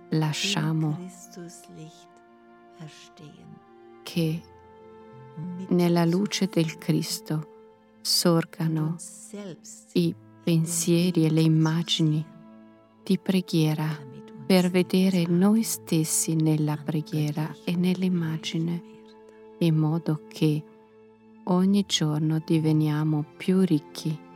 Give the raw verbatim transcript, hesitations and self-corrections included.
lasciamo che nella luce del Cristo sorgano i pensieri e le immagini di preghiera per vedere noi stessi nella preghiera e nell'immagine, in modo che ogni giorno diveniamo più ricchi